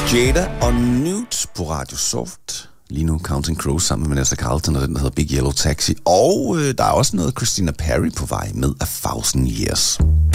Jada og Newt på Radio Soft. Lige nu Counting Crows sammen med Vanessa Carlton og den, der hedder Big Yellow Taxi. Og der er også noget Christina Perri på vej med A Thousand Years.